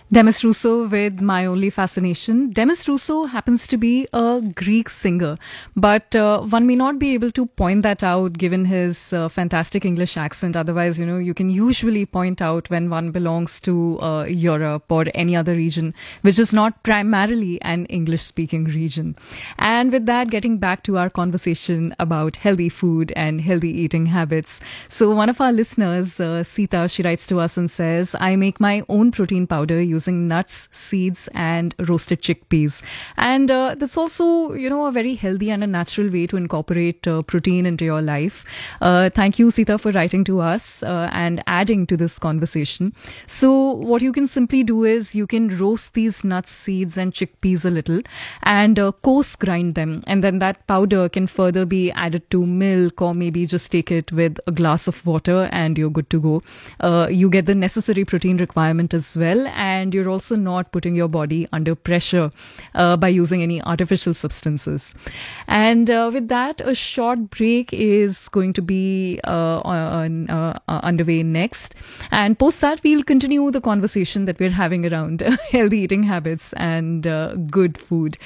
Demis Rousseau with My Only Fascination. Demis Rousseau happens to be a Greek singer, but one may not be able to point that out given his fantastic English accent. Otherwise, you can usually point out when one belongs to Europe or any other region, which is not primarily an English speaking region. And with that, getting back to our conversation about healthy food and healthy eating habits. So, one of our listeners, Sita, she writes to us and says, I make my own protein powder using nuts, seeds, and roasted chickpeas. And that's also, a very healthy and a natural way to incorporate protein into your life. Thank you, Sita, for writing to us and adding to this conversation. So, what you can simply do is you can roast these nuts, seeds, and chickpeas a little and coarse grind them. And then that powder can further be added to milk, or maybe just take it with a glass of water and you're good to go. You get the necessary protein requirement as well, and you're also not putting your body under pressure by using any artificial substances. And with that, a short break is going to be underway next. And post that, we'll continue the conversation that we're having around healthy eating habits and good food.